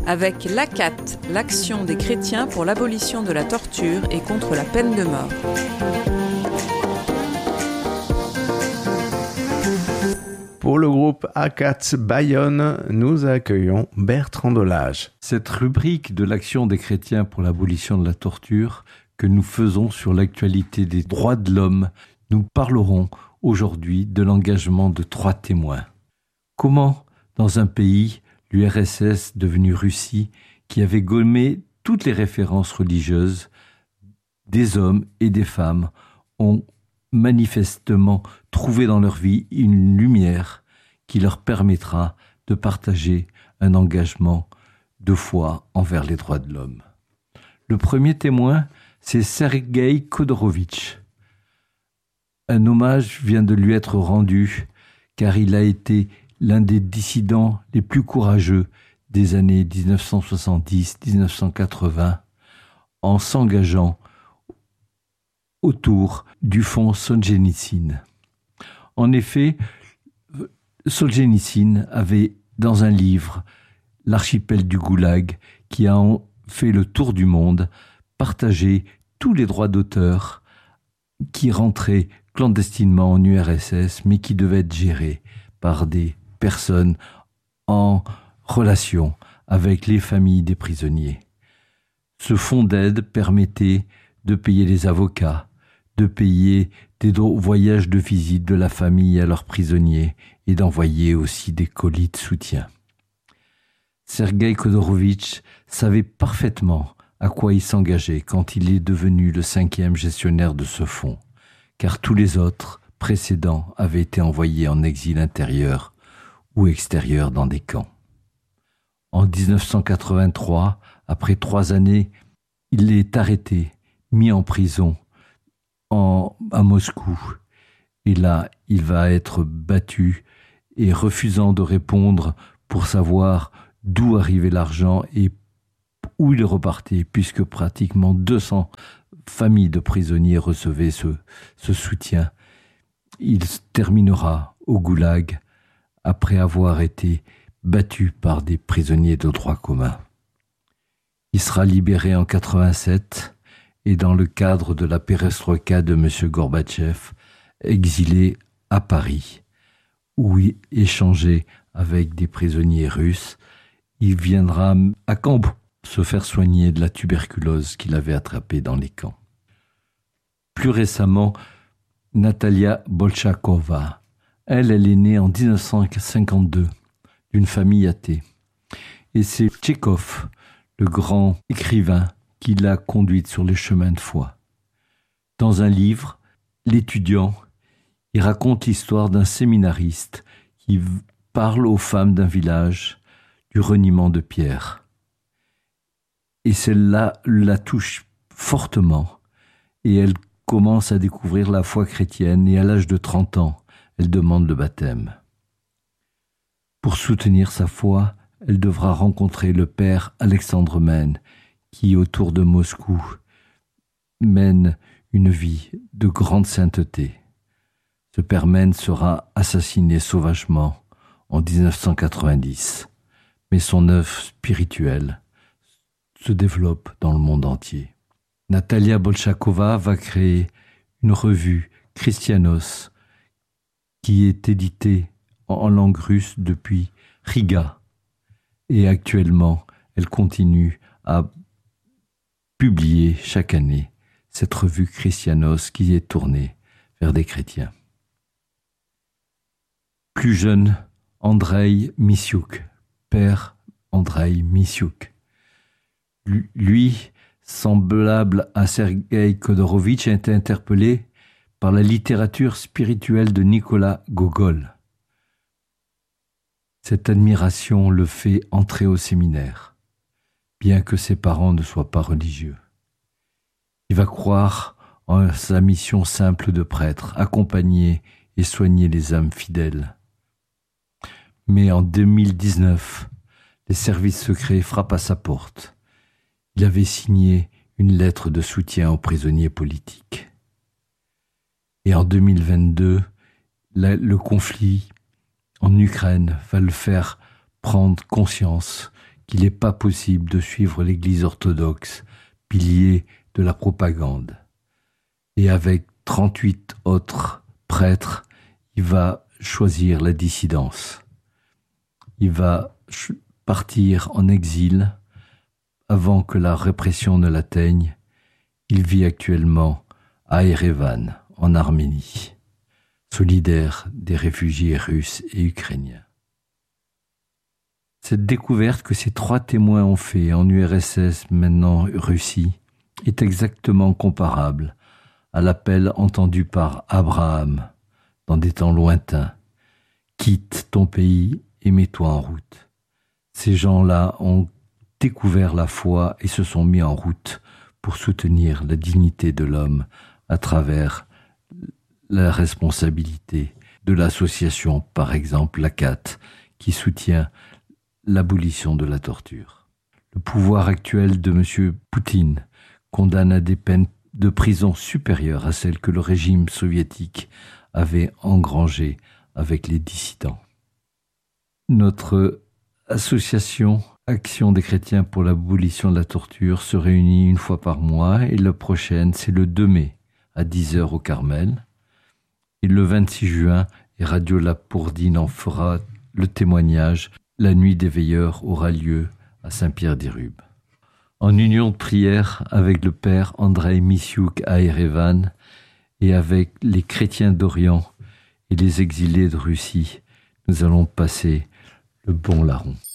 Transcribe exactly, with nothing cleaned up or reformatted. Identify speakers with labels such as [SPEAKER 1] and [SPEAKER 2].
[SPEAKER 1] avec l'A C A T, l'Action des chrétiens pour l'abolition de la torture et contre la peine de mort.
[SPEAKER 2] Pour le groupe A C A T Bayonne, nous accueillons Bertrand Delage.
[SPEAKER 3] Cette rubrique de l'Action des chrétiens pour l'abolition de la torture que nous faisons sur l'actualité des droits de l'homme, nous parlerons aujourd'hui de l'engagement de trois témoins. Comment, dans un pays, l'U R S S devenu Russie, qui avait gommé toutes les références religieuses, des hommes et des femmes ont manifestement trouvé dans leur vie une lumière qui leur permettra de partager un engagement de foi envers les droits de l'homme. Le premier témoin, c'est Sergueï Khodorovitch. Un hommage vient de lui être rendu car il a été l'un des dissidents les plus courageux des années dix-neuf cent soixante-dix à dix-neuf cent quatre-vingts en s'engageant autour du fonds Solzhenitsyn. En effet, Solzhenitsyn avait dans un livre, L'archipel du Goulag, qui a fait le tour du monde, partagé tous les droits d'auteur qui rentraient clandestinement en U R S S, mais qui devaient être gérés par des personnes en relation avec les familles des prisonniers. Ce fonds d'aide permettait de payer les avocats, de payer des voyages de visite de la famille à leurs prisonniers et d'envoyer aussi des colis de soutien. Sergueï Khodorovitch savait parfaitement à quoi il s'engageait quand il est devenu le cinquième gestionnaire de ce fonds, car tous les autres précédents avaient été envoyés en exil intérieur ou extérieur dans des camps. En dix-neuf cent quatre-vingt-trois, après trois années, il est arrêté, mis en prison en, à Moscou. Et là, il va être battu et refusant de répondre pour savoir d'où arrivait l'argent et où il repartait, puisque pratiquement deux cents familles de prisonniers recevaient ce, ce soutien. Il terminera au goulag après avoir été battu par des prisonniers de droit commun. Il sera libéré en quatre-vingt-sept et dans le cadre de la perestroïka de M. Gorbatchev, exilé à Paris, où il échangeait avec des prisonniers russes. Il viendra à Camp se faire soigner de la tuberculose qu'il avait attrapée dans les camps. Plus récemment, Natalia Bolchakova. Elle, elle est née en dix-neuf cent cinquante-deux d'une famille athée. Et c'est Tchekhov, le grand écrivain, qui l'a conduite sur les chemins de foi. Dans un livre, L'étudiant, il raconte l'histoire d'un séminariste qui parle aux femmes d'un village du reniement de Pierre. Et celle-là la touche fortement et elle commence à découvrir la foi chrétienne et à l'âge de trente ans, elle demande le baptême. Pour soutenir sa foi, elle devra rencontrer le père Alexandre Mène, qui, autour de Moscou, mène une vie de grande sainteté. Ce père Mène sera assassiné sauvagement en dix-neuf cent quatre-vingt-dix, mais son œuvre spirituelle se développe dans le monde entier. Natalia Bolchakova va créer une revue Christianos qui est éditée en langue russe depuis Riga et actuellement elle continue à publier chaque année cette revue Christianos qui est tournée vers des chrétiens. Plus jeune, Andrei Misiouk, père Andrei Misiouk. Lui, semblable à Sergueï Khodorovitch, a été interpellé par la littérature spirituelle de Nicolas Gogol. Cette admiration le fait entrer au séminaire, bien que ses parents ne soient pas religieux. Il va croire en sa mission simple de prêtre, accompagner et soigner les âmes fidèles. Mais en deux mille dix-neuf, les services secrets frappent à sa porte. Il avait signé une lettre de soutien aux prisonniers politiques. Et en deux mille vingt-deux, la, le conflit en Ukraine va le faire prendre conscience qu'il n'est pas possible de suivre l'Église orthodoxe, pilier de la propagande. Et avec trente-huit autres prêtres, il va choisir la dissidence. Il va ch- partir en exil avant que la répression ne l'atteigne. Il vit actuellement à Erevan, en Arménie, solidaire des réfugiés russes et ukrainiens. Cette découverte que ces trois témoins ont fait en U R S S, maintenant Russie, est exactement comparable à l'appel entendu par Abraham dans des temps lointains. Quitte ton pays et mets-toi en route. Ces gens-là ont découvert la foi et se sont mis en route pour soutenir la dignité de l'homme à travers la responsabilité de l'association, par exemple l'A C A T, qui soutient l'abolition de la torture. Le pouvoir actuel de M. Poutine condamne à des peines de prison supérieures à celles que le régime soviétique avait engrangées avec les dissidents. Notre association Action des chrétiens pour l'abolition de la torture se réunit une fois par mois et la prochaine, c'est le deux mai à dix heures au Carmel. Et le vingt-six juin, et Radio Lapourdine en fera le témoignage. La nuit des veilleurs aura lieu à Saint-Pierre-d'Irube. En union de prière avec le père Andrei Misiouk à Erevan et avec les chrétiens d'Orient et les exilés de Russie, nous allons passer le bon larron.